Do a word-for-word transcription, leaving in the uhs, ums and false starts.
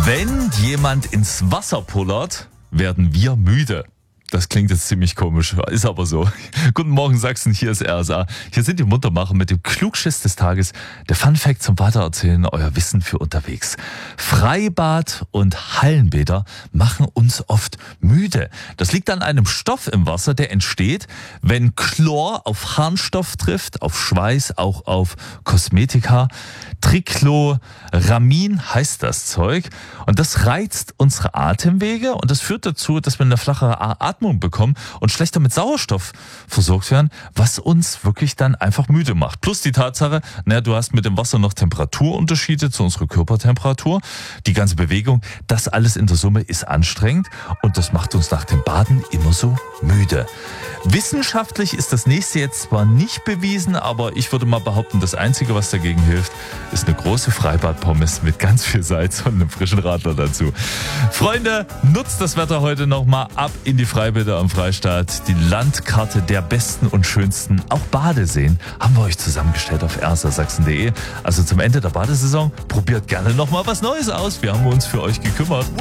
Wenn jemand ins Wasser pullert, werden wir müde. Das klingt jetzt ziemlich komisch, ist aber so. Guten Morgen Sachsen, hier ist R S A. Hier sind die Muntermacher mit dem Klugschiss des Tages. Der Funfact zum Weitererzählen, euer Wissen für unterwegs. Freibad und Hallenbäder machen uns oft müde. Das liegt an einem Stoff im Wasser, der entsteht, wenn Chlor auf Harnstoff trifft, auf Schweiß, auch auf Kosmetika. Trichloramin heißt das Zeug. Und das reizt unsere Atemwege und das führt dazu, dass wir eine flachere Atmung bekommen und schlechter mit Sauerstoff versorgt werden, was uns wirklich dann einfach müde macht. Plus die Tatsache, naja, du hast mit dem Wasser noch Temperaturunterschiede zu unserer Körpertemperatur. Die ganze Bewegung, das alles in der Summe ist anstrengend und das macht uns nach dem Baden immer so müde. Wissenschaftlich ist das nächste jetzt zwar nicht bewiesen, aber ich würde mal behaupten, das Einzige, was dagegen hilft, ist eine große Freibad-Pommes mit ganz viel Salz und einem frischen Radler dazu. Freunde, nutzt das Wetter heute nochmal ab in die Freibäder am Freistaat. Die Landkarte der besten und schönsten, auch Badeseen, haben wir euch zusammengestellt auf r s a sachsen punkt d e. Also zum Ende der Badesaison, probiert gerne nochmal was Neues aus. Wir haben uns für euch gekümmert.